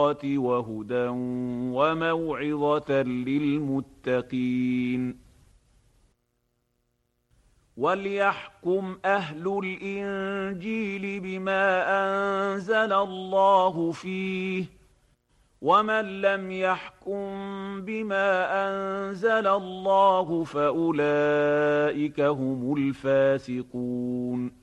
وهدى وموعظة للمتقين. وليحكم أهل الإنجيل بما أنزل الله فيه، ومن لم يحكم بما أنزل الله فأولئك هم الفاسقون.